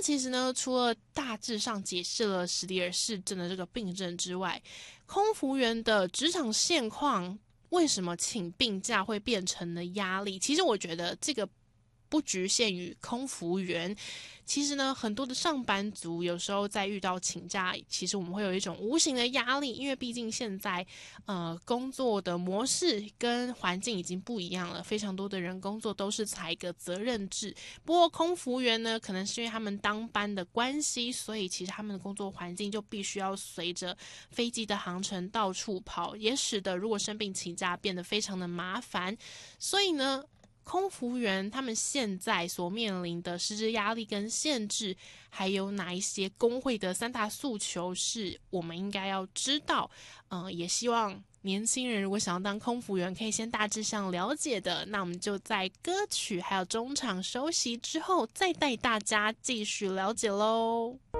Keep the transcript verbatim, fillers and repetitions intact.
那其实呢，除了大致上解释了史迪尔氏症的这个病症之外，空服员的职场现况为什么请病假会变成了压力？其实我觉得这个不局限于空服员，其实呢，很多的上班族有时候在遇到请假，其实我们会有一种无形的压力，因为毕竟现在呃工作的模式跟环境已经不一样了，非常多的人工作都是采一个责任制。不过空服员呢，可能是因为他们当班的关系，所以其实他们的工作环境就必须要随着飞机的航程到处跑，也使得如果生病请假变得非常的麻烦。所以呢，空服员他们现在所面临的实质压力跟限制，还有哪一些工会的三大诉求是我们应该要知道？嗯、呃，也希望年轻人如果想要当空服员，可以先大致上了解的。那我们就在歌曲还有中场休息之后，再带大家继续了解喽。